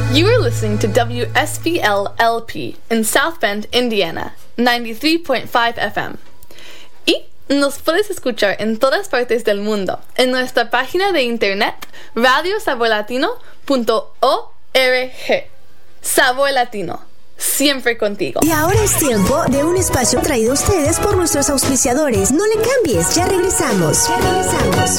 You are listening to WSBL-LP in South Bend, Indiana, 93.5 FM. Y nos puedes escuchar en todas partes del mundo en nuestra página de internet radiosaborlatino.org. Sabor Latino, siempre contigo. Y ahora es tiempo de un espacio traído a ustedes por nuestros auspiciadores. No le cambies, ya regresamos.